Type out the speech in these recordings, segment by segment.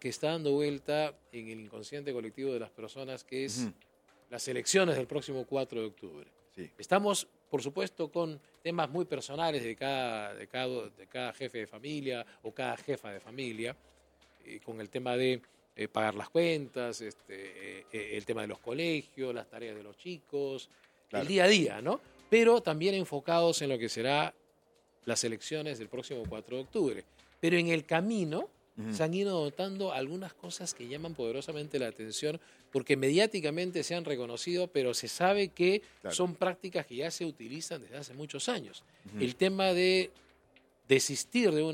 que está dando vuelta en el inconsciente colectivo de las personas, que es las elecciones del próximo 4 de octubre. Sí. Estamos, por supuesto, con temas muy personales de cada jefe de familia o cada jefa de familia, con el tema de pagar las cuentas, el tema de los colegios, las tareas de los chicos, Claro. el día a día, ¿no? Pero también enfocados en lo que será las elecciones del próximo 4 de octubre. Pero en el camino se han ido notando algunas cosas que llaman poderosamente la atención, porque mediáticamente se han reconocido, pero se sabe que son prácticas que ya se utilizan desde hace muchos años. El tema de desistir de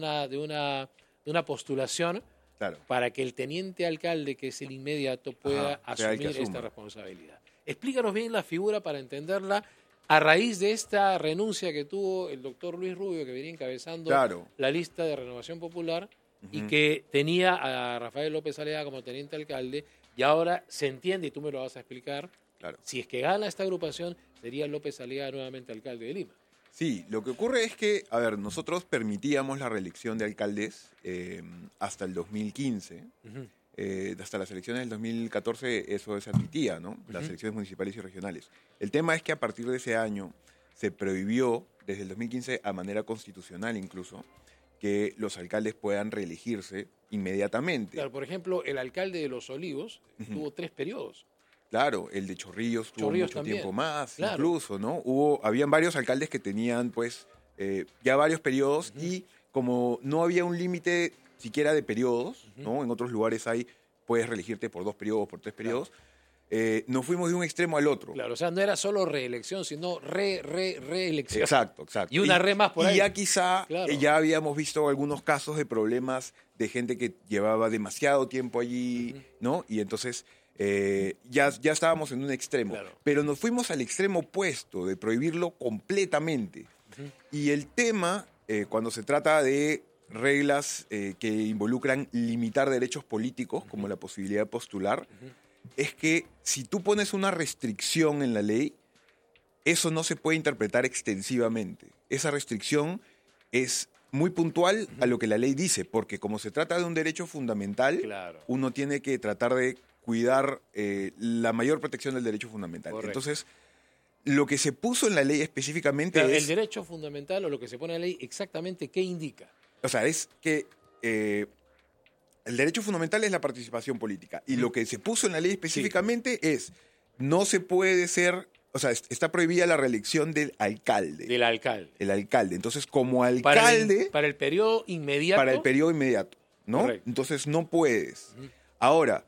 una postulación para que el teniente alcalde, que es el inmediato, pueda asumir esta responsabilidad. Explícanos bien la figura para entenderla a raíz de esta renuncia que tuvo el doctor Luis Rubio, que venía encabezando la lista de Renovación Popular, y que tenía a Rafael López Aliaga como teniente alcalde, y ahora se entiende, y tú me lo vas a explicar, si es que gana esta agrupación, sería López Aliaga nuevamente alcalde de Lima. Sí, lo que ocurre es que, nosotros permitíamos la reelección de alcaldes hasta el 2015. Hasta las elecciones del 2014 eso se admitía, ¿no? Las elecciones municipales y regionales. El tema es que a partir de ese año se prohibió, desde el 2015 a manera constitucional incluso, que los alcaldes puedan reelegirse inmediatamente. Claro, por ejemplo, el alcalde de Los Olivos tuvo 3 periodos. Claro, el de Chorrillos tuvo mucho también. tiempo más, incluso, ¿no? Habían varios alcaldes que tenían, pues, ya varios periodos y como no había un límite siquiera de periodos, ¿no? En otros lugares puedes reelegirte por 2 periodos, por 3 periodos. Nos fuimos de un extremo al otro. Claro, o sea, no era solo reelección, sino reelección. Exacto. Y una más por ahí. Y ya quizá ya habíamos visto algunos casos de problemas de gente que llevaba demasiado tiempo allí, ¿no? Y entonces ya estábamos en un extremo. Pero nos fuimos al extremo opuesto, de prohibirlo completamente. Y el tema, cuando se trata de reglas que involucran limitar derechos políticos, como la posibilidad de postular, es que si tú pones una restricción en la ley, eso no se puede interpretar extensivamente. Esa restricción es muy puntual a lo que la ley dice, porque como se trata de un derecho fundamental, uno tiene que tratar de cuidar la mayor protección del derecho fundamental. Correcto. Entonces, lo que se puso en la ley específicamente es... El derecho fundamental, o lo que se pone en la ley, exactamente, ¿qué indica? O sea, es que el derecho fundamental es la participación política. Y lo que se puso en la ley específicamente es, no se puede ser, o sea, está prohibida la reelección del alcalde. Del alcalde. El alcalde. Entonces, como alcalde... Para el periodo inmediato. Para el periodo inmediato, ¿no? Correcto. Entonces, no puedes. Ahora,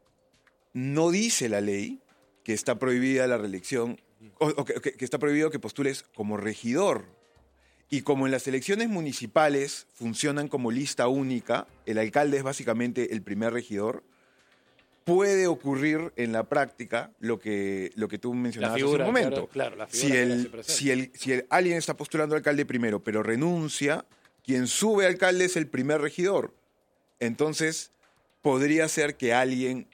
no dice la ley que está prohibida la reelección, o que está prohibido que postules como regidor. Y como en las elecciones municipales funcionan como lista única, el alcalde es básicamente el primer regidor, puede ocurrir en la práctica lo que tú mencionabas hace un momento. Claro, la figura si alguien está postulando alcalde primero, pero renuncia, quien sube alcalde es el primer regidor. Entonces, podría ser que alguien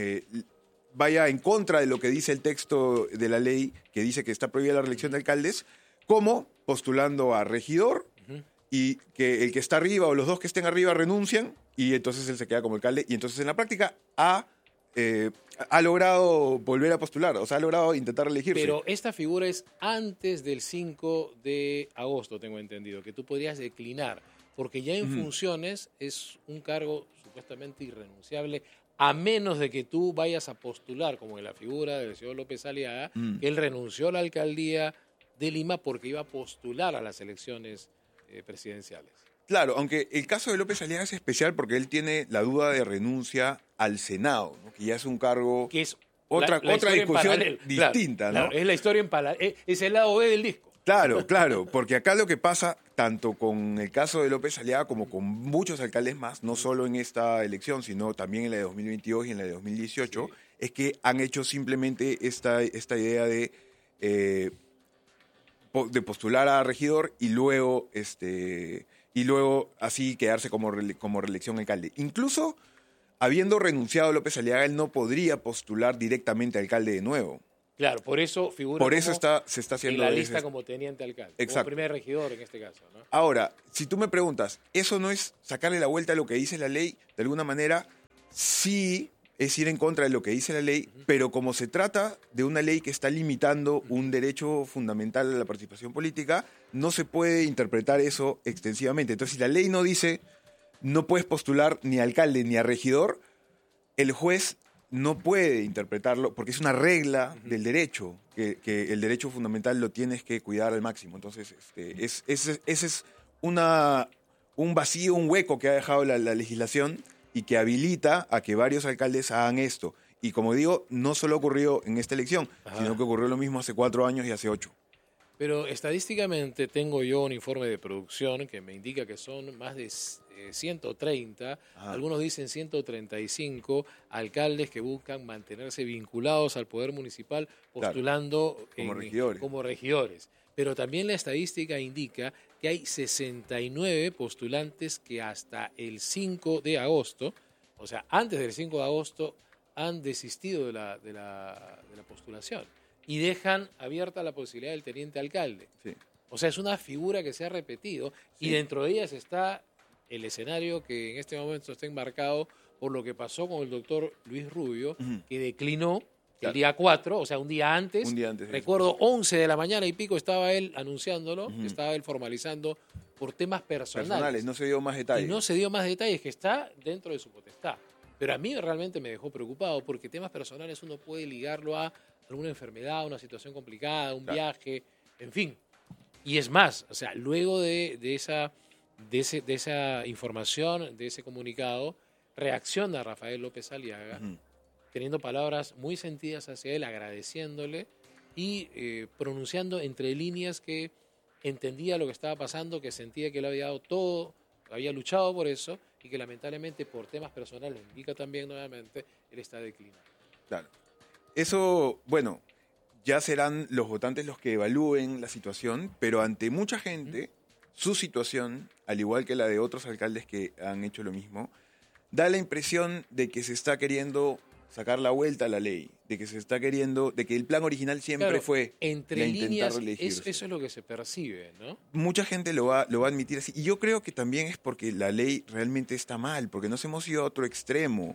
vaya en contra de lo que dice el texto de la ley, que dice que está prohibida la reelección de alcaldes, como postulando a regidor y que el que está arriba o los dos que estén arriba renuncian y entonces él se queda como alcalde y entonces en la práctica ha logrado volver a postular, o sea, ha logrado intentar reelegirse. Pero esta figura es antes del 5 de agosto, tengo entendido, que tú podrías declinar, porque ya en funciones es un cargo supuestamente irrenunciable, a menos de que tú vayas a postular, como en la figura del señor López Aliaga, que él renunció a la alcaldía de Lima porque iba a postular a las elecciones presidenciales. Claro, aunque el caso de López Aliaga es especial porque él tiene la duda de renuncia al Senado, ¿no? Que ya es un cargo... Que es otra discusión distinta, ¿no? Claro, es la historia en paralelo, es el lado B del disco. Claro, porque acá lo que pasa, tanto con el caso de López Aliaga como con muchos alcaldes más, no solo en esta elección, sino también en la de 2022 y en la de 2018, es que han hecho simplemente esta idea de postular a regidor y luego así quedarse como reelección alcalde. Incluso habiendo renunciado López Aliaga, él no podría postular directamente a alcalde de nuevo. Claro, por eso figura se está haciendo en la lista como teniente alcalde, exacto, como primer regidor en este caso, ¿no? Ahora, si tú me preguntas, ¿eso no es sacarle la vuelta a lo que dice la ley? De alguna manera, sí es ir en contra de lo que dice la ley, pero como se trata de una ley que está limitando un derecho fundamental a la participación política, no se puede interpretar eso extensivamente. Entonces, si la ley no dice no puedes postular ni a alcalde ni a regidor, el juez no puede interpretarlo porque es una regla del derecho, que el derecho fundamental lo tienes que cuidar al máximo. Entonces, ese es un vacío, un hueco que ha dejado la legislación y que habilita a que varios alcaldes hagan esto. Y como digo, no solo ocurrió en esta elección, sino que ocurrió lo mismo hace 4 años y hace 8. Pero estadísticamente tengo yo un informe de producción que me indica que son más de 130, algunos dicen 135 alcaldes que buscan mantenerse vinculados al poder municipal postulando como regidores. Pero también la estadística indica que hay 69 postulantes que hasta el 5 de agosto, o sea, antes del 5 de agosto, han desistido de la postulación y dejan abierta la posibilidad del teniente alcalde. Sí. O sea, es una figura que se ha repetido y dentro de ellas está el escenario que en este momento está enmarcado por lo que pasó con el doctor Luis Rubio, que declinó el día 4, o sea, un día antes. Recuerdo, 11 de la mañana y pico estaba él anunciándolo, estaba él formalizando por temas personales. No se dio más detalles. Y no se dio más detalles, que está dentro de su potestad. Pero a mí realmente me dejó preocupado porque temas personales uno puede ligarlo a alguna enfermedad, una situación complicada, un viaje, en fin. Y es más, o sea, luego de esa información, de ese comunicado, reacciona Rafael López Aliaga, teniendo palabras muy sentidas hacia él, agradeciéndole y pronunciando entre líneas que entendía lo que estaba pasando, que sentía que él había dado todo, había luchado por eso y que lamentablemente por temas personales, indica también nuevamente, él está declinando. Claro. Eso, bueno, ya serán los votantes los que evalúen la situación, pero ante mucha gente, su situación, al igual que la de otros alcaldes que han hecho lo mismo, da la impresión de que se está queriendo sacar la vuelta a la ley, de que se está queriendo, de que el plan original siempre fue entre líneas, eso es lo que se percibe, ¿no? Mucha gente lo va a admitir así, y yo creo que también es porque la ley realmente está mal, porque nos hemos ido a otro extremo.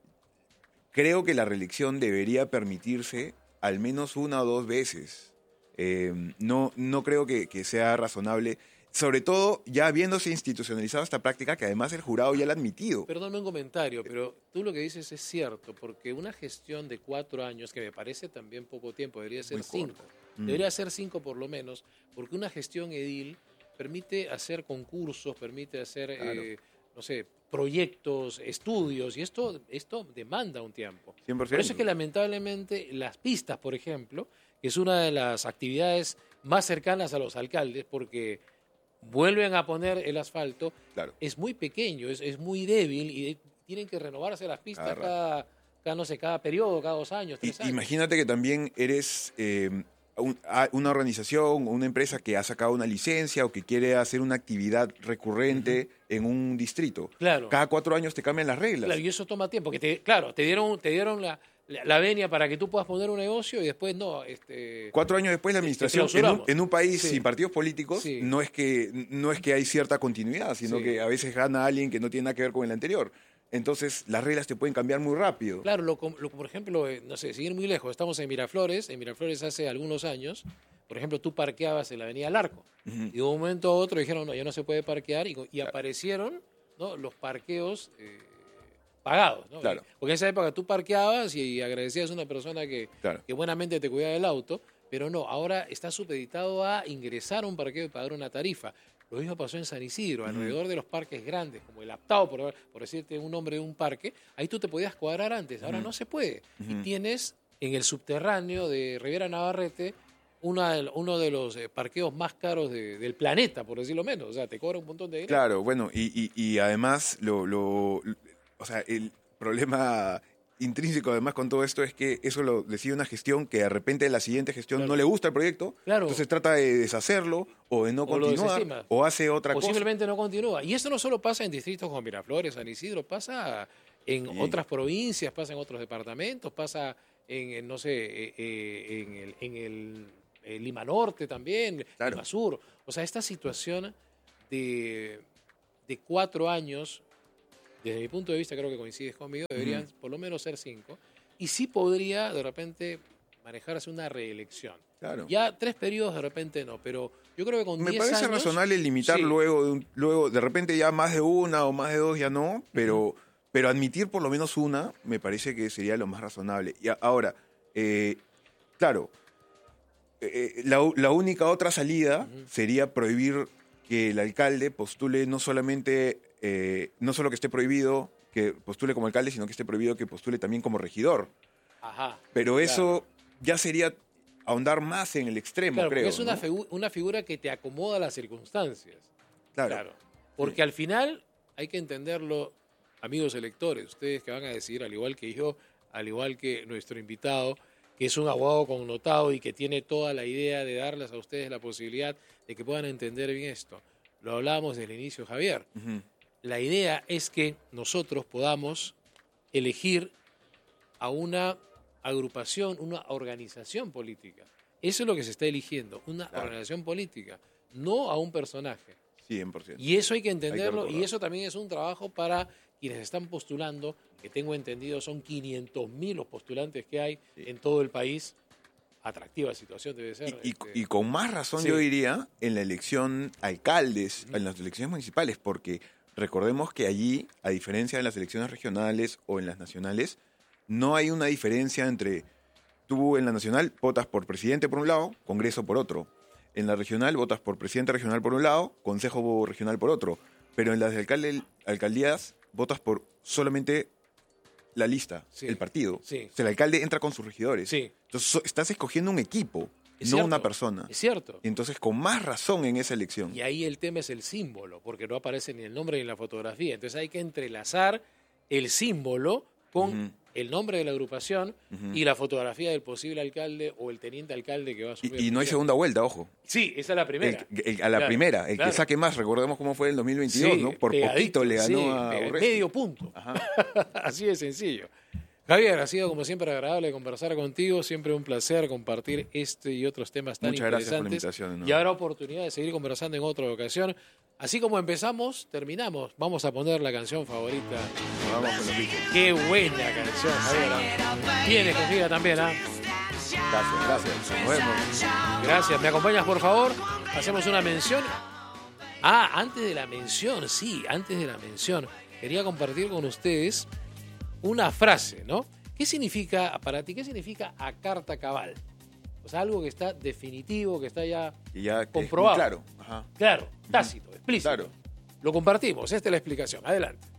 Creo que la reelección debería permitirse al menos 1 o 2 veces. No creo que sea razonable, sobre todo ya habiéndose institucionalizado esta práctica que además el jurado ya la ha admitido. Perdóname un comentario, pero tú lo que dices es cierto, porque una gestión de 4 años, que me parece también poco tiempo, debería ser 5. Debería ser 5 por lo menos, porque una gestión edil permite hacer concursos, permite hacer, no sé, proyectos, estudios, y esto demanda un tiempo. 100%. Por eso es que lamentablemente las pistas, por ejemplo, que es una de las actividades más cercanas a los alcaldes, porque vuelven a poner el asfalto, es muy pequeño, es muy débil y tienen que renovarse las pistas cada periodo, cada 2 años, 3 años. Imagínate que también eres una organización o una empresa que ha sacado una licencia o que quiere hacer una actividad recurrente en un distrito. Claro. Cada 4 años te cambian las reglas. Claro, y eso toma tiempo. Que te dieron la venia para que tú puedas poner un negocio y después no. 4 años después la administración en un país sin partidos políticos no es que hay cierta continuidad, sino que a veces gana alguien que no tiene nada que ver con el anterior. Entonces, las reglas te pueden cambiar muy rápido. Claro, por ejemplo, no sé, seguir muy lejos. Estamos en Miraflores. En Miraflores hace algunos años, por ejemplo, tú parqueabas en la avenida Larco. Y de un momento a otro dijeron, no, ya no se puede parquear. Y aparecieron, ¿no?, los parqueos pagados, ¿no? Claro. Porque en esa época tú parqueabas y agradecías a una persona que buenamente te cuidaba del auto. Pero no, ahora está supeditado a ingresar a un parqueo y pagar una tarifa. Lo mismo pasó en San Isidro, alrededor de los parques grandes, como el Aptao, por decirte un nombre de un parque, ahí tú te podías cuadrar antes, ahora no se puede. Y tienes en el subterráneo de Riviera Navarrete uno de los parqueos más caros del planeta, por decirlo menos. O sea, te cobra un montón de dinero. Claro, bueno, y además o sea, el problema intrínseco además con todo esto es que eso lo decide una gestión que de repente la siguiente gestión no le gusta el proyecto, entonces trata de deshacerlo o de no continuar o hace otra cosa. O simplemente no continúa. Y eso no solo pasa en distritos como Miraflores, San Isidro, pasa en otras provincias, pasa en otros departamentos, pasa en no sé, en el Lima Norte también, Lima Sur. O sea, esta situación de 4 años desde mi punto de vista, creo que coincides conmigo, deberían por lo menos ser 5. Y sí podría, de repente, manejarse una reelección. Claro. Ya 3 periodos de repente no, pero yo creo que con 10 años... Me parece razonable limitar sí. luego, de repente ya más de una o más de 2 ya no, pero admitir por lo menos una me parece que sería lo más razonable. Y ahora, claro, la única otra salida sería prohibir que el alcalde postule no solo que esté prohibido que postule como alcalde, sino que esté prohibido que postule también como regidor. Ajá. Pero eso ya sería ahondar más en el extremo, claro, creo. Porque es una figura que te acomoda a las circunstancias. Claro. Porque al final hay que entenderlo, amigos electores, ustedes que van a decidir, al igual que yo, al igual que nuestro invitado, que es un abogado connotado y que tiene toda la idea de darles a ustedes la posibilidad de que puedan entender bien esto. Lo hablábamos desde el inicio, Javier. La idea es que nosotros podamos elegir a una agrupación, una organización política. Eso es lo que se está eligiendo, una organización política, no a un personaje. 100%. Y eso hay que entenderlo, y eso también es un trabajo para quienes están postulando, que tengo entendido son 500.000 los postulantes que hay en todo el país. Atractiva situación debe ser. Y con más razón yo diría en la elección alcaldes, en las elecciones municipales, porque recordemos que allí, a diferencia de las elecciones regionales o en las nacionales, no hay una diferencia entre tú en la nacional votas por presidente por un lado, Congreso por otro. En la regional votas por presidente regional por un lado, Consejo regional por otro. Pero en las de alcaldías votas por solamente la lista, el partido. Sí. O sea, el alcalde entra con sus regidores. Sí. Entonces estás escogiendo un equipo, Es no cierto, una persona. Es cierto. Y entonces con más razón en esa elección. Y ahí el tema es el símbolo, porque no aparece ni el nombre ni la fotografía. Entonces hay que entrelazar el símbolo con el nombre de la agrupación y la fotografía del posible alcalde o el teniente alcalde que va a asumir. Y no hay segunda vuelta, ojo. Sí, esa es la primera. A la primera, que saque más. Recordemos cómo fue el 2022, ¿no? Por poquito le ganó a Urresti. Medio punto. Así de sencillo. Javier, ha sido como siempre agradable conversar contigo, siempre un placer compartir este y otros temas tan interesantes. Muchas gracias por la invitación. ¿no? Y habrá oportunidad de seguir conversando en otra ocasión. Así como empezamos, terminamos. Vamos a poner la canción favorita. Vamos con los bichos. Qué buena canción, Javier. Bien escogida también, ¿ah? Gracias. Nos vemos. Gracias. ¿Me acompañas, por favor? Hacemos una mención. Antes de la mención, quería compartir con ustedes una frase, ¿no? ¿Qué significa, para ti, qué significa a carta cabal? O sea, algo que está definitivo, que está ya comprobado. Claro. Claro, tácito, explícito. Claro. Lo compartimos, esta es la explicación. Adelante.